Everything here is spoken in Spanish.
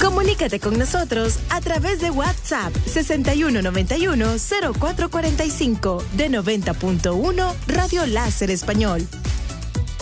Comunícate con nosotros a través de WhatsApp 6191-0445 de 90.1 Radio Láser Español.